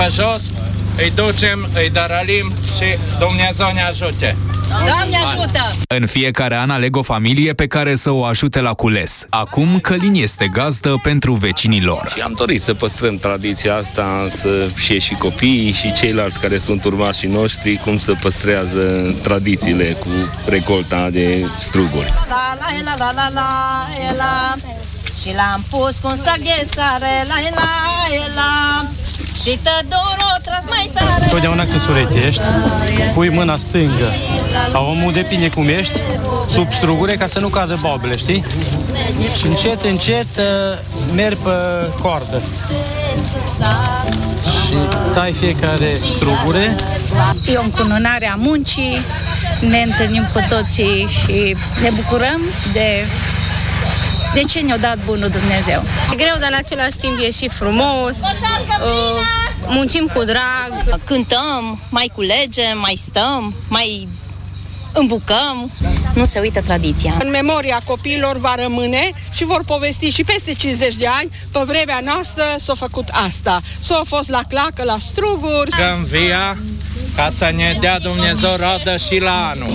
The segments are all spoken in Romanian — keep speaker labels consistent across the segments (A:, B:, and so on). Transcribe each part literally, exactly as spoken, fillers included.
A: pe jos, îi ducem, îi dărălim și Dumnezeu ne ajute.
B: Doamne ajută!
C: În fiecare an aleg o familie pe care să o ajute la cules. Acum Călin este gazdă pentru vecinii lor.
D: Și am dorit să păstrăm tradiția asta, să fie și copiii și ceilalți care sunt urmașii noștri, cum să păstrează tradițiile cu recolta de struguri.
B: La la la la la la la. Și l-am pus cu un sac de sare, la la la. Și tădorul tras mai tare.
E: Totdeauna când suretești, pui mâna stângă sau omul depinde cum ești, sub strugure ca să nu cadă bobile, știi? Și încet, încet merg pe cordă. Și tai fiecare strugure.
F: E o încununare a muncii, ne întâlnim cu toții și ne bucurăm de... De ce ne-a dat bunul Dumnezeu?
G: E greu, dar în același timp e și frumos, uh, muncim cu drag.
B: Cântăm, mai culegem, mai stăm, mai îmbucăm. Nu se uită tradiția.
H: În memoria copiilor va rămâne și vor povesti și peste cincizeci de ani, pe vremea noastră s-a făcut asta. S-a fost la clacă, la struguri.
A: Că învia ca să ne dea Dumnezeu rodă și la anul.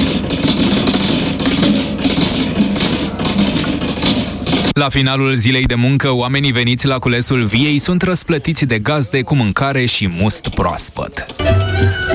C: La finalul zilei de muncă, oamenii veniți la culesul viei sunt răsplătiți de gazde cu mâncare și must proaspăt.